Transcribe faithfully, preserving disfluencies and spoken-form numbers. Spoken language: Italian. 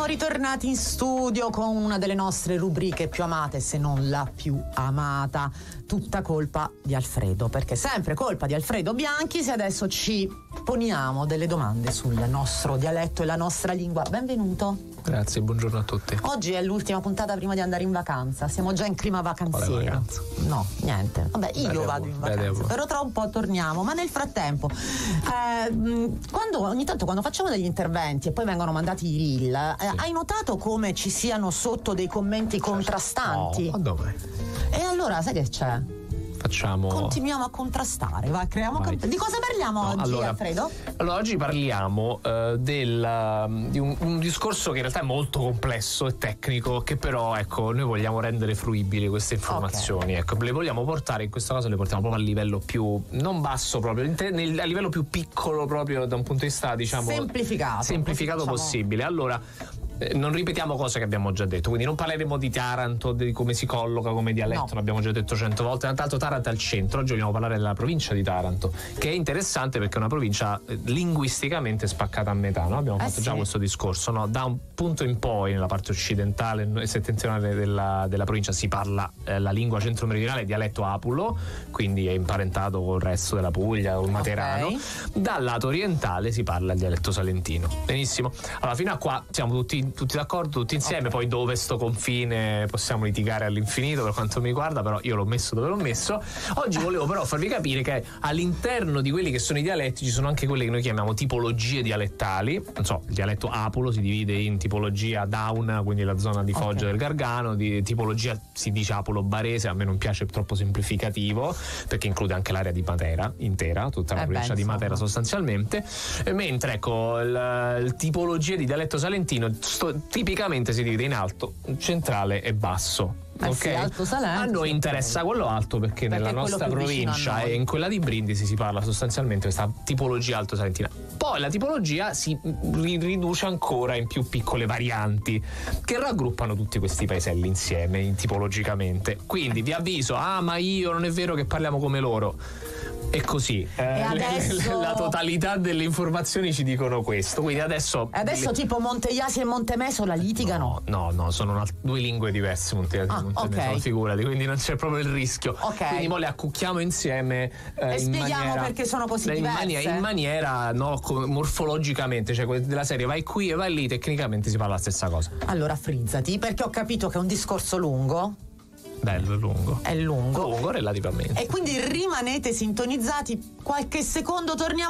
ritornati in studio con una delle nostre rubriche più amate, se non la più amata. Tutta colpa di Alfredo, perché sempre colpa di Alfredo Bianchi se adesso ci poniamo delle domande sul nostro dialetto e la nostra lingua. Benvenuto. Grazie, buongiorno a tutti. Oggi è l'ultima puntata prima di andare in vacanza, siamo già in clima vacanziero. No, niente. Vabbè, io Bene vado voi, in vacanza, però tra un po' torniamo. Ma nel frattempo, eh, quando ogni tanto quando facciamo degli interventi e poi vengono mandati i reel, eh, Sì. hai notato come ci siano sotto dei commenti contrastanti? No, ma dove? E allora sai che c'è? Facciamo. Continuiamo a contrastare, va, creiamo Vai. con- Di cosa parliamo No, oggi, allora, Alfredo? Allora, oggi parliamo eh, del, di un, un discorso che in realtà è molto complesso e tecnico, che però, ecco, noi vogliamo rendere fruibili queste informazioni. Ecco, le vogliamo portare, in questo caso le portiamo proprio a livello più, non basso proprio, in te- nel- a livello più piccolo proprio da un punto di vista, diciamo, Semplificato. semplificato Diciamo- possibile. Allora, eh, non ripetiamo cose che abbiamo già detto, quindi non parleremo di Taranto, di come si colloca come dialetto, No. l'abbiamo già detto cento volte. Tanto Taranto è al centro, oggi vogliamo parlare della provincia di Taranto, che è interessante perché è una provincia eh, linguisticamente spaccata a metà, no? Abbiamo Eh fatto sì. già questo discorso, no? Da un punto in poi nella parte occidentale e settentrionale della, della provincia si parla eh, la lingua centro-meridionale, dialetto apulo, quindi è imparentato col resto della Puglia, col materano. Ok. Dal lato orientale si parla il dialetto salentino. Benissimo. Allora, fino a qua siamo tutti, tutti d'accordo, tutti insieme. Ok. Poi dove sto confine possiamo litigare all'infinito per quanto mi riguarda, però io l'ho messo dove l'ho messo. Oggi volevo però farvi capire che all'interno di quelli che sono i dialetti ci sono anche quelle che noi chiamiamo tipologie dialettali. Non so, il dialetto apulo si divide in tipologia Dauna, quindi la zona di Foggia Ok. del Gargano, di tipologia si dice apulo barese, a me non piace, è troppo semplificativo perché include anche l'area di Matera intera, tutta la Eh beh, provincia di insomma. Matera sostanzialmente. E mentre ecco il, il tipologia di dialetto salentino sto- tipicamente si divide in alto, centrale e basso. Eh Ok? sì, Alto Salento, A noi sì, interessa quello alto perché, Perché nella è quello nostra più vicino a provincia noi. e in quella di Brindisi si parla sostanzialmente questa tipologia alto salentina. Poi la tipologia si ri- riduce ancora in più piccole varianti che raggruppano tutti questi paeselli insieme in- tipologicamente. Quindi vi avviso, ah ma io non è vero che parliamo come loro. È così, eh, E adesso- la totalità delle informazioni ci dicono questo. Quindi adesso E adesso tipo Monteiasi e Montemesola litigano? No, no, no, sono una- due lingue diverse, Monteasi Ah, e Montemesola, ok. figurati, quindi non c'è proprio il rischio. Ok. Quindi mo le accucchiamo insieme eh, E in spieghiamo maniera, perché sono così in diverse. maniera, in maniera no, co- morfologicamente, cioè que- della serie vai qui e vai lì, tecnicamente si parla la stessa cosa. Allora frizzati, perché ho capito che è un discorso lungo, Bello, lungo. è lungo, Lungo relativamente. e quindi rimanete sintonizzati, qualche secondo torniamo.